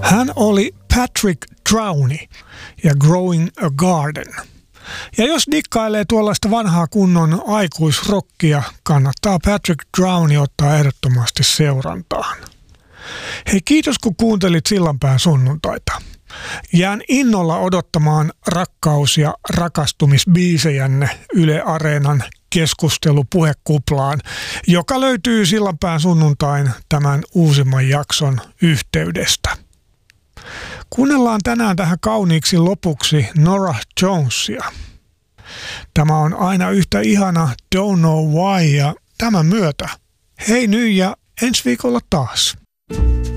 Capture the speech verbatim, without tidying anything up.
Hän oli Patrick Downey ja Growing a Garden. Ja jos dikkailee tuollaista vanhaa kunnon aikuisrockia, kannattaa Patrick Downey ottaa ehdottomasti seurantaan. Hei, kiitos kun kuuntelit Sillanpään sunnuntaita. Jään innolla odottamaan rakkaus- ja rakastumisbiisejänne Yle Areenan keskustelupuhekuplaan, joka löytyy Sillanpään sunnuntain tämän uusimman jakson yhteydestä. Kuunnellaan tänään tähän kauniiksi lopuksi Norah Jonesia. Tämä on aina yhtä ihana Don't Know Why ja tämän myötä hei nyt ja ensi viikolla taas.